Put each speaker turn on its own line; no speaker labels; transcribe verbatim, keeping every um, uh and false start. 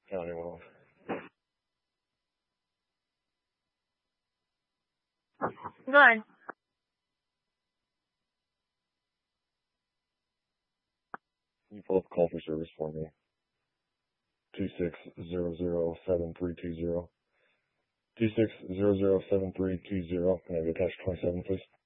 County one.
Go ahead.
Can you pull up a call for service for me? Two six zero zero seven three two zero. Two six zero zero seven three two zero. Can I have your attached twenty seven, please?